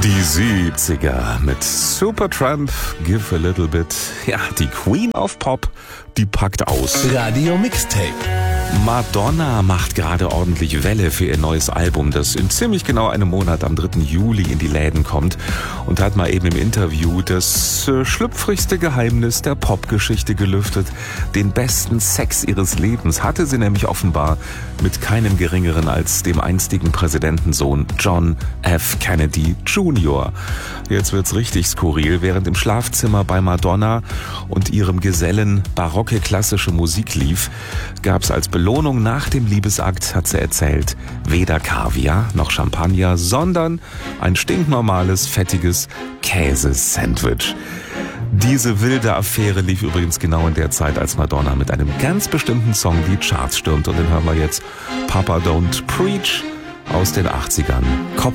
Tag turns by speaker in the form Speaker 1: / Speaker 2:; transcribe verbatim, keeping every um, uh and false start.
Speaker 1: Die siebziger mit Supertramp, Give a Little Bit. Ja, die Queen of Pop, die packt aus.
Speaker 2: Radio Mixtape.
Speaker 1: Madonna macht gerade ordentlich Welle für ihr neues Album, das in ziemlich genau einem Monat am dritten Juli in die Läden kommt, und hat mal eben im Interview das äh, schlüpfrigste Geheimnis der Popgeschichte gelüftet. Den besten Sex ihres Lebens hatte sie nämlich offenbar mit keinem geringeren als dem einstigen Präsidentensohn John F. Kennedy Junior Jetzt wird's richtig skurril. Während im Schlafzimmer bei Madonna und ihrem Gesellen barocke klassische Musik lief, gab's als Belohnung nach dem Liebesakt, hat sie erzählt, weder Kaviar noch Champagner, sondern ein stinknormales, fettiges Käsesandwich. Diese wilde Affäre lief übrigens genau in der Zeit, als Madonna mit einem ganz bestimmten Song die Charts stürmt. Und den hören wir jetzt, Papa Don't Preach aus den achtzigern. Kopf